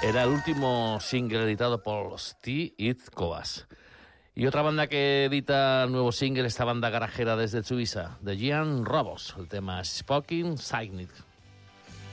Era el último single editado por los T-It Cobas. Y otra banda que edita nuevo single, esta banda garajera desde Suiza, de Gian Robos. El tema Spoken Signet.